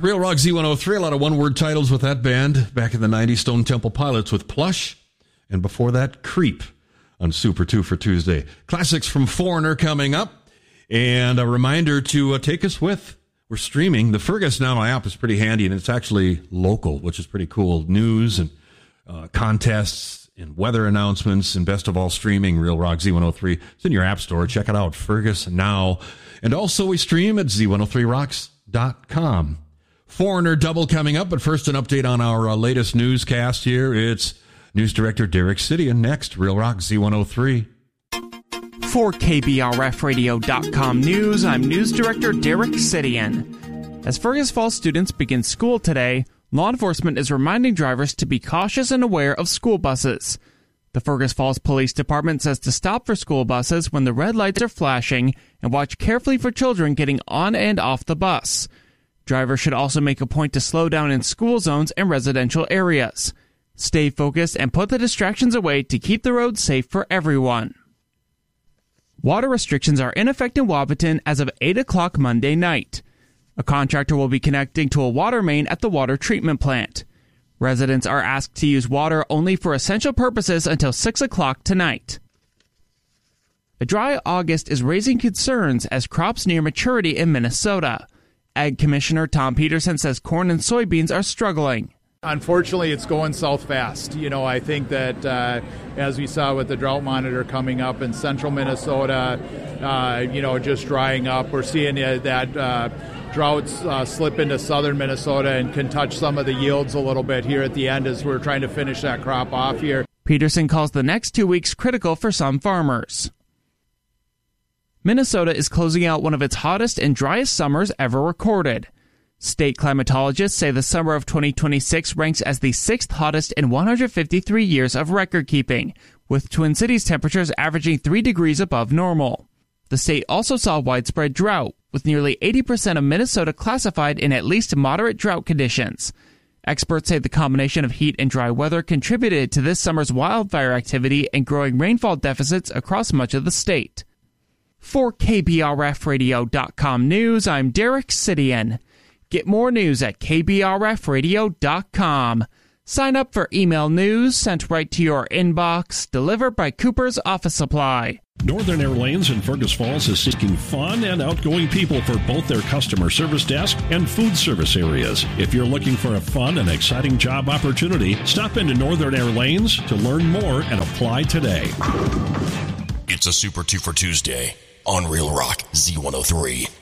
Real Rock Z103, a lot of one-word titles with that band. Back in the 90s, Stone Temple Pilots with Plush. And before that, Creep on Super 2 for Tuesday. Classics from Foreigner coming up. And a reminder to take us with. We're streaming. The Fergus Now app is pretty handy, and it's actually local, which is pretty cool. News and contests and weather announcements, and best of all, streaming Real Rock Z103. It's in your app store. Check it out, Fergus Now. And also we stream at Z103rocks.com. Foreigner double coming up, but first an update on our latest newscast here. It's News Director Derek Sidian next, Real Rock Z103. For KBRFradio.com News, I'm News Director Derek Sidian. As Fergus Falls students begin school today, law enforcement is reminding drivers to be cautious and aware of school buses. The Fergus Falls Police Department says to stop for school buses when the red lights are flashing and watch carefully for children getting on and off the bus. Drivers should also make a point to slow down in school zones and residential areas. Stay focused and put the distractions away to keep the roads safe for everyone. Water restrictions are in effect in Wahpeton as of 8 o'clock Monday night. A contractor will be connecting to a water main at the water treatment plant. Residents are asked to use water only for essential purposes until 6 o'clock tonight. A dry August is raising concerns as crops near maturity in Minnesota. Ag Commissioner Tom Peterson says corn and soybeans are struggling. Unfortunately, it's going south fast. I think that as we saw with the drought monitor coming up in central Minnesota, just drying up, we're seeing that droughts slip into southern Minnesota and can touch some of the yields a little bit here at the end as we're trying to finish that crop off here. Peterson calls the next 2 weeks critical for some farmers. Minnesota is closing out one of its hottest and driest summers ever recorded. State climatologists say the summer of 2026 ranks as the 6th hottest in 153 years of record keeping, with Twin Cities temperatures averaging 3 degrees above normal. The state also saw widespread drought, with nearly 80% of Minnesota classified in at least moderate drought conditions. Experts say the combination of heat and dry weather contributed to this summer's wildfire activity and growing rainfall deficits across much of the state. For KBRFradio.com News, I'm Derek Sidian. Get more news at KBRFradio.com. Sign up for email news sent right to your inbox, delivered by Cooper's Office Supply. Northern Air Lanes in Fergus Falls is seeking fun and outgoing people for both their customer service desk and food service areas. If you're looking for a fun and exciting job opportunity, stop into Northern Air Lanes to learn more and apply today. It's a Super 2 for Tuesday on Real Rock Z103.